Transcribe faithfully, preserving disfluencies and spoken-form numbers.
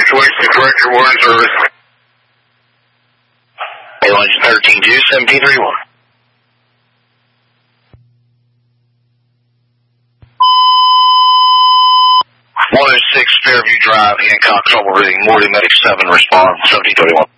Situation correct, your warning service. Airlines thirteen two, seventeen thirty-one. one oh six Fairview Drive, Hancock, trouble reading, Morty Medic seven, response, seventeen thirty-one.